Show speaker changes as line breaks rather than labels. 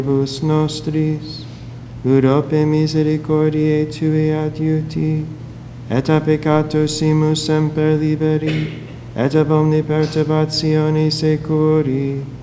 Vos nostris, ut ope misericordiae Tui adiuti, et a peccatosimus semper liberi, et ab omni perturbatione securi,